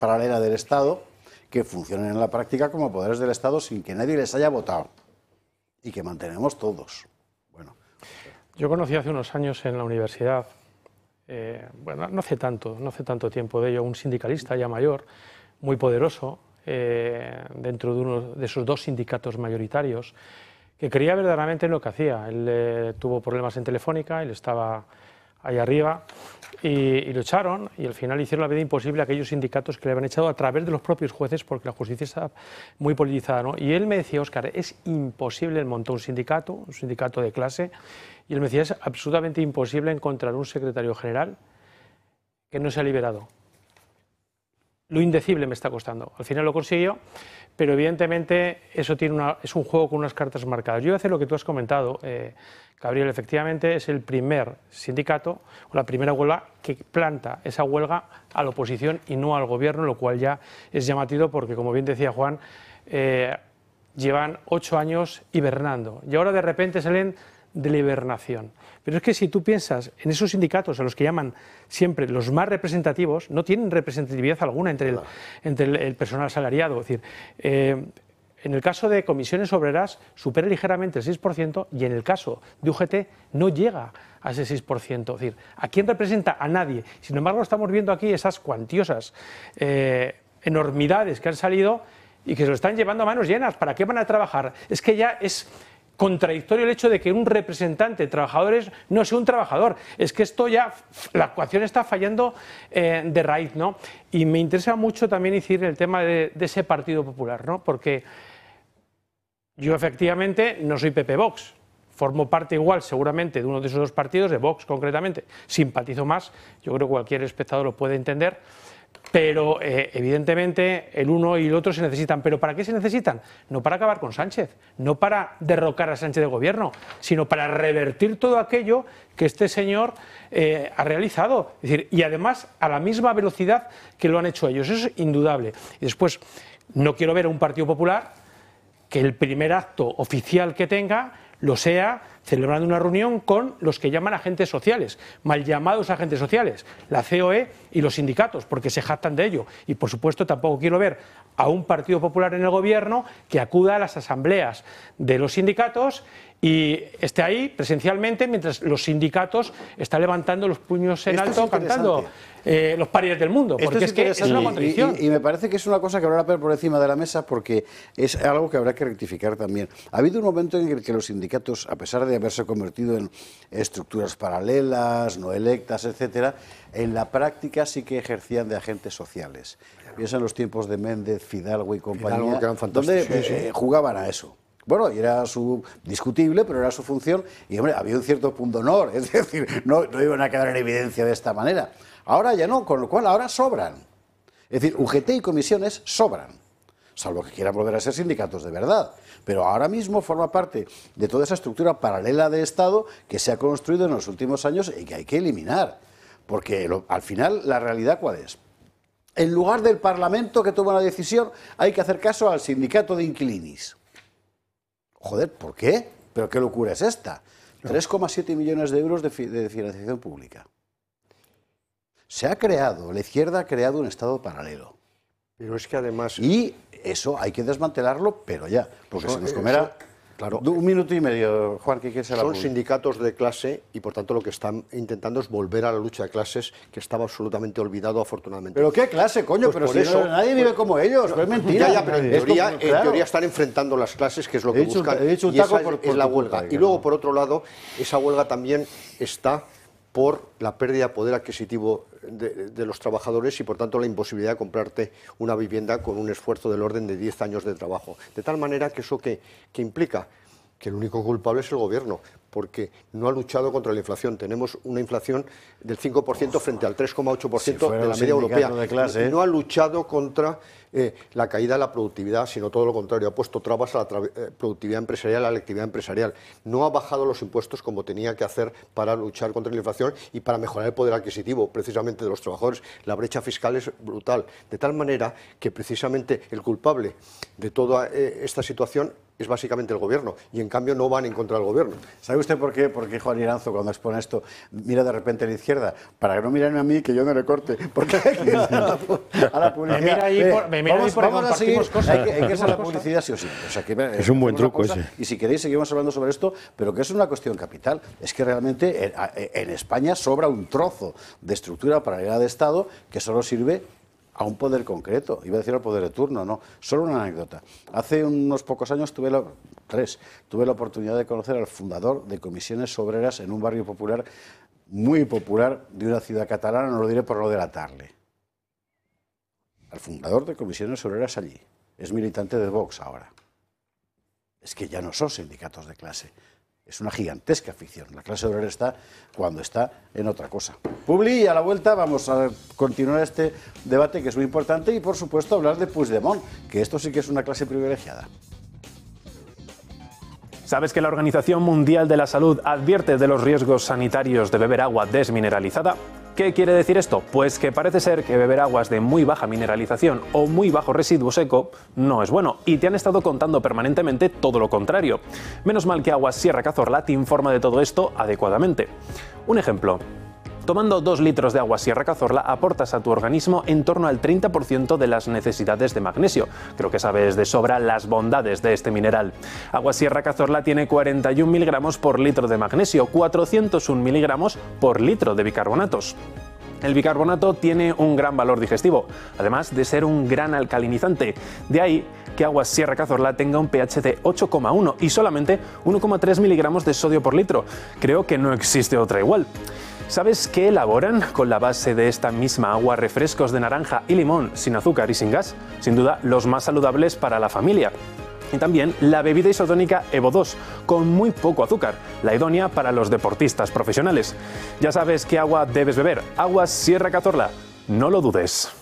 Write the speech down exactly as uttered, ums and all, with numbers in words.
paralela del Estado que funcionen en la práctica como poderes del Estado sin que nadie les haya votado y que mantenemos todos. Bueno, yo conocí hace unos años en la universidad, eh, bueno, no hace tanto, no hace tanto tiempo de ello, un sindicalista ya mayor, muy poderoso, eh, dentro de uno de sus dos sindicatos mayoritarios, que creía verdaderamente en lo que hacía. Él eh, tuvo problemas en Telefónica, él estaba ahí arriba y, y lo echaron, y al final hicieron la vida imposible a aquellos sindicatos que le habían echado a través de los propios jueces, porque la justicia está muy politizada, ¿no? Y él me decía: Óscar, es imposible, él montó un sindicato, un sindicato de clase, y él me decía: es absolutamente imposible encontrar un secretario general que no se ha liberado. Lo indecible me está costando. Al final lo consiguió, pero evidentemente eso tiene una, es un juego con unas cartas marcadas. Yo voy a hacer lo que tú has comentado, eh, Gabriel. Efectivamente es el primer sindicato, o la primera huelga que planta esa huelga a la oposición y no al gobierno, lo cual ya es llamativo porque, como bien decía Juan, eh, llevan ocho años hibernando y ahora de repente salen de la hibernación. Pero es que si tú piensas en esos sindicatos a los que llaman siempre los más representativos, no tienen representatividad alguna entre el, claro. entre el, el personal asalariado. Es decir, eh, en el caso de comisiones obreras supera ligeramente el seis por ciento y en el caso de U G T no llega a ese seis por ciento. Es decir, ¿a quién representa? A nadie. Sin embargo, estamos viendo aquí esas cuantiosas eh, enormidades que han salido y que se lo están llevando a manos llenas. ¿Para qué van a trabajar? Es que ya es contradictorio el hecho de que un representante de trabajadores no sea un trabajador. Es que esto ya, la ecuación está fallando eh, de raíz, ¿no? Y me interesa mucho también incidir en el tema de, de ese Partido Popular, ¿no? Porque yo efectivamente no soy P P Vox, formo parte igual seguramente de uno de esos dos partidos, de Vox concretamente, simpatizo más, yo creo que cualquier espectador lo puede entender. Pero eh, evidentemente el uno y el otro se necesitan. ¿Pero para qué se necesitan? No para acabar con Sánchez, no para derrocar a Sánchez del gobierno, sino para revertir todo aquello que este señor eh, ha realizado. Es decir, y además a la misma velocidad que lo han hecho ellos. Eso es indudable. Y después, no quiero ver a un Partido Popular que el primer acto oficial que tenga lo sea celebrando una reunión con los que llaman agentes sociales, mal llamados agentes sociales, la C O E y los sindicatos, porque se jactan de ello. Y por supuesto tampoco quiero ver a un Partido Popular en el gobierno que acuda a las asambleas de los sindicatos y esté ahí presencialmente mientras los sindicatos están levantando los puños en alto cantando eh, los paries del mundo, porque es, es que es una contradicción. Y, y, y me parece que es una cosa que habrá que poner por encima de la mesa porque es algo que habrá que rectificar también. Ha habido un momento en el que los sindicatos, a pesar de haberse convertido en estructuras paralelas, no electas, etcétera, en la práctica sí que ejercían de agentes sociales. Piensa en los tiempos de Méndez, Fidalgo y compañía, Fidalgo, que eran donde sí, sí. Eh, jugaban a eso. Bueno, y era su discutible, pero era su función, y hombre, había un cierto punto de honor, es decir, no, no iban a quedar en evidencia de esta manera. Ahora ya no, con lo cual ahora sobran. Es decir, U G T y comisiones sobran, salvo que quieran volver a ser sindicatos de verdad. Pero ahora mismo forma parte de toda esa estructura paralela de Estado que se ha construido en los últimos años y que hay que eliminar. Porque lo, al final, ¿la realidad cuál es? En lugar del Parlamento que toma la decisión, hay que hacer caso al sindicato de inquilinis. Joder, ¿por qué? ¿Pero qué locura es esta? tres coma siete millones de euros de, fi de financiación pública. Se ha creado, la izquierda ha creado un Estado paralelo. Pero es que además... Y eso hay que desmantelarlo, pero ya, porque no, se nos comerá... Eso, claro, un minuto y medio, Juan, ¿qué quieres hablar? Son sindicatos de clase y por tanto lo que están intentando es volver a la lucha de clases que estaba absolutamente olvidado afortunadamente. ¿Pero qué clase, coño? Pues pero por si eso, no, nadie vive pues, como ellos, no, no es mentira. Ya, ya, pero en teoría, Esto, claro. en teoría están enfrentando las clases, que es lo que he dicho, buscan, he dicho un y esa por, es, por es la tu huelga. culpa, y luego, por otro lado, esa huelga también está por la pérdida de poder adquisitivo de, de los trabajadores y por tanto la imposibilidad de comprarte una vivienda con un esfuerzo del orden de diez años de trabajo. De tal manera que eso que, que implica que el único culpable es el gobierno, porque no ha luchado contra la inflación. Tenemos una inflación del cinco por ciento frente al tres coma ocho por ciento si de la media europea. De clase, ¿eh? No ha luchado contra eh, la caída de la productividad, sino todo lo contrario. Ha puesto trabas a la tra eh, productividad empresarial, a la actividad empresarial. No ha bajado los impuestos como tenía que hacer para luchar contra la inflación y para mejorar el poder adquisitivo, precisamente de los trabajadores. La brecha fiscal es brutal. De tal manera que precisamente el culpable de toda eh, esta situación es básicamente el gobierno, y en cambio no van en contra del gobierno. ¿Sabe usted por qué, por qué Juan Iranzo, cuando expone esto, mira de repente a la izquierda? Para que no mirarme a mí, que yo no le corte, porque hay que ir a la, a la publicidad. Me mira ahí por, me mira vamos, ahí por vamos a seguir, cosas. hay que, hay que ir a la publicidad sí o sí. O sea, que, es un buen truco cosa, ese. Y si queréis seguimos hablando sobre esto, pero que es una cuestión capital. Es que realmente en, en España sobra un trozo de estructura paralela de Estado que solo sirve a un poder concreto, iba a decir al poder de turno, no, solo una anécdota. Hace unos pocos años, tuve la, tres, tuve la oportunidad de conocer al fundador de Comisiones Obreras en un barrio popular, muy popular, de una ciudad catalana, no lo diré por no delatarle. Al fundador de Comisiones Obreras allí, es militante de Vox ahora. Es que ya no son sindicatos de clase. Es una gigantesca ficción. La clase obrera está cuando está en otra cosa. Publi, y a la vuelta vamos a continuar este debate que es muy importante y, por supuesto, hablar de Puigdemont, que esto sí que es una clase privilegiada. ¿Sabes que la Organización Mundial de la Salud advierte de los riesgos sanitarios de beber agua desmineralizada? ¿Qué quiere decir esto? Pues que parece ser que beber aguas de muy baja mineralización o muy bajo residuo seco no es bueno, y te han estado contando permanentemente todo lo contrario. Menos mal que Aguas Sierra Cazorla te informa de todo esto adecuadamente. Un ejemplo. Tomando dos litros de agua Sierra Cazorla aportas a tu organismo en torno al treinta por ciento de las necesidades de magnesio. Creo que sabes de sobra las bondades de este mineral. Agua Sierra Cazorla tiene cuarenta y un miligramos por litro de magnesio, cuatrocientos un miligramos por litro de bicarbonatos. El bicarbonato tiene un gran valor digestivo, además de ser un gran alcalinizante. De ahí que Aguas Sierra Cazorla tenga un pH de ocho coma uno y solamente uno coma tres miligramos de sodio por litro. Creo que no existe otra igual. ¿Sabes qué elaboran con la base de esta misma agua refrescos de naranja y limón sin azúcar y sin gas? Sin duda, los más saludables para la familia. Y también la bebida isotónica Evo dos, con muy poco azúcar, la idónea para los deportistas profesionales. Ya sabes qué agua debes beber. Aguas Sierra Cazorla, no lo dudes.